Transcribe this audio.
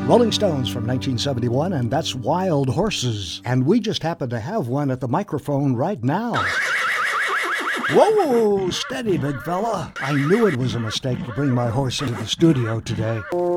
Rolling Stones from 1971, and that's Wild Horses. And we just happen to have one at the microphone right now. Whoa, steady, big fella. I knew it was a mistake to bring my horse into the studio today.